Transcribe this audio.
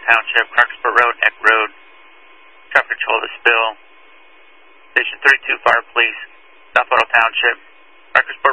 Township, Crockersport Road, Eck Road. Traffic control of the spill. Station 32 Fire Police, South Laurel Township, Crockersport